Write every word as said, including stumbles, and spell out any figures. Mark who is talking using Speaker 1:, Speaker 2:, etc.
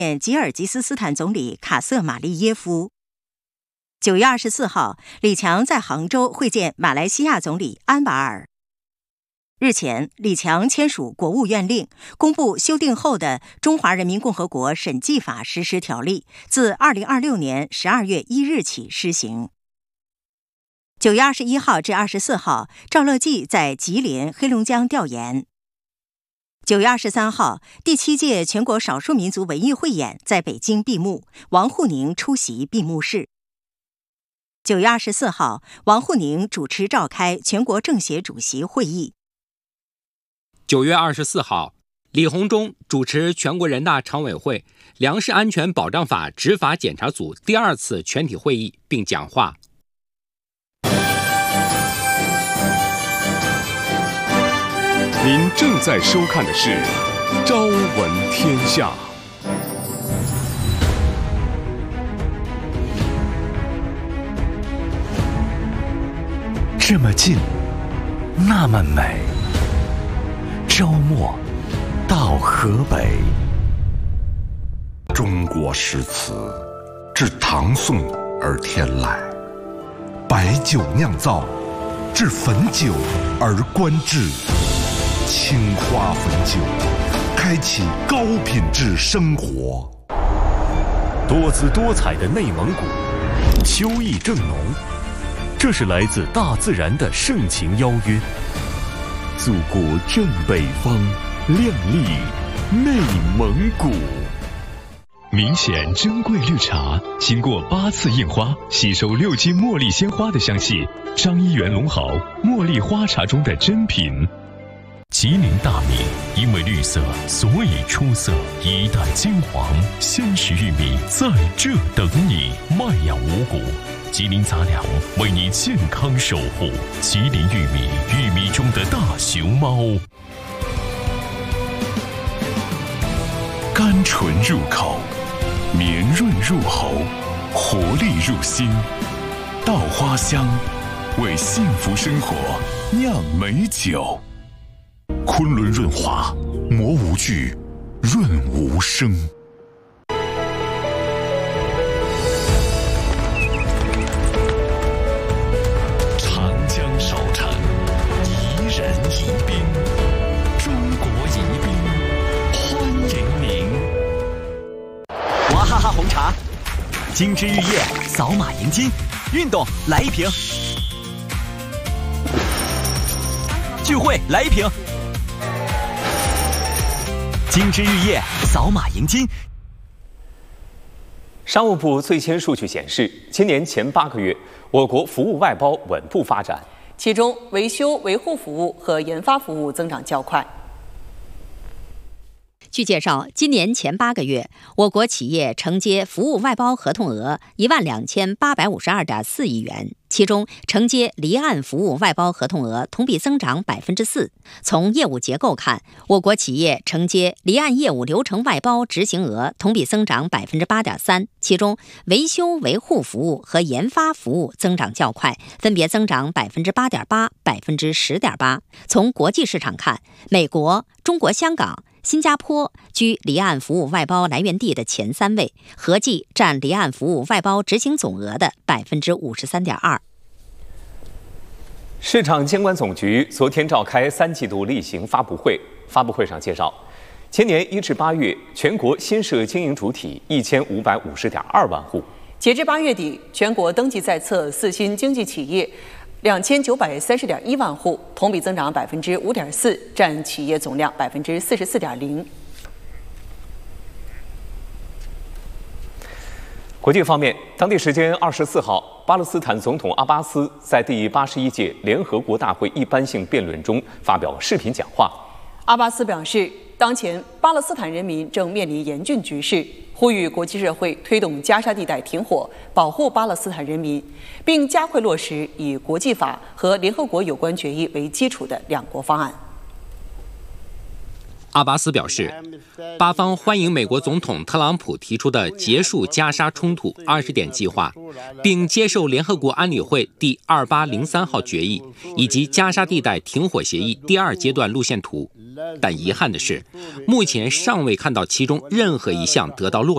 Speaker 1: 吉尔吉斯斯坦总理卡瑟马利耶夫。九月二十四号，李强在杭州会见马来西亚总理安瓦尔。日前，李强签署国务院令，公布修订后的《中华人民共和国审计法实施条例》，自二零二六年十二月一日起施行。九月二十一号至二十四号，赵乐际在吉林、黑龙江调研。九月二十三号，第七届全国少数民族文艺汇演在北京闭幕，王沪宁出席闭幕式。九月二十四号，王沪宁主持召开全国政协主席会议。
Speaker 2: 九月二十四号，李鸿忠主持全国人大常委会粮食安全保障法执法检查组第二次全体会议并讲话。
Speaker 3: 您正在收看的是《朝闻天下》。
Speaker 4: 这么近，那么美。朝末到河北。
Speaker 5: 中国诗词自唐宋而天来，白酒酿造，至汾酒而观之。青花汾酒，开启高品质生活。
Speaker 4: 多姿多彩的内蒙古，秋意正浓，这是来自大自然的盛情邀约。祖国正北方，靓丽内蒙古。
Speaker 6: 明显珍贵绿茶，经过八次印花，吸收六斤茉莉鲜花的香气。张一元龙豪茉莉花茶中的珍品。吉林大米因为绿色，所以出色。一代金黄鲜食玉米在这等你。麦芽五谷，吉林杂粮为你健康守护。吉林玉米，玉米中的大熊猫。
Speaker 4: 甘醇入口，绵润入喉，活力入心。稻花香，为幸福生活酿美酒。昆仑润滑，磨无惧，润无声。长江少城，宜人宜宾，中国宜宾，欢迎您。
Speaker 7: 娃哈哈红茶，精致玉液，扫码赢金，运动来一瓶，聚会来一瓶。精致玉液，扫码赢金。
Speaker 8: 商务部最新数据显示，今年前八个月，我国服务外包稳步发展，
Speaker 9: 其中维修维护服务和研发服务增长较快。
Speaker 10: 据介绍，今年前八个月，我国企业承接服务外包合同额一万两千八百五十二点四亿元，其中承接离岸服务外包合同额同比增长百分之四。从业务结构看，我国企业承接离岸业务流程外包执行额同比增长百分之八点三，其中维修维护服务和研发服务增长较快，分别增长百分之八点八、百分之十点八。从国际市场看，美国、中国香港、新加坡居离岸服务外包来源地的前三位，合计占离岸服务外包执行总额的百分之五十三点二。
Speaker 8: 市场监管总局昨天召开三季度例行发布会，发布会上介绍，今年一至八月，全国新设经营主体一千五百五十点二万户。
Speaker 9: 截至八月底，全国登记在册四新经济企业两千九百三十点一万户，同比增长百分之五点四，占企业总量百分之四十四点零。
Speaker 8: 国际方面，当地时间二十四号，巴勒斯坦总统阿巴斯在第八十一届联合国大会一般性辩论中发表视频讲话。
Speaker 9: 阿巴斯表示，当前巴勒斯坦人民正面临严峻局势，呼吁国际社会推动加沙地带停火，保护巴勒斯坦人民，并加快落实以国际法和联合国有关决议为基础的两国方案。
Speaker 2: 阿巴斯表示，巴方欢迎美国总统特朗普提出的结束加沙冲突二十点计划，并接受联合国安理会第二八零三号决议以及加沙地带停火协议第二阶段路线图。但遗憾的是，目前尚未看到其中任何一项得到落实。